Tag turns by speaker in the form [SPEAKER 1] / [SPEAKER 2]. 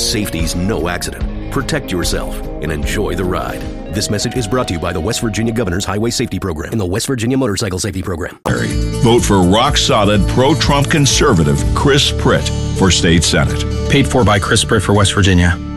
[SPEAKER 1] Safety's no accident. Protect yourself and enjoy the ride. This message is brought to you by the West Virginia Governor's Highway Safety Program and the West Virginia Motorcycle Safety Program.
[SPEAKER 2] Vote for rock-solid, pro-Trump conservative Chris Pritt for state senate.
[SPEAKER 3] Paid for by Chris Pritt for West Virginia.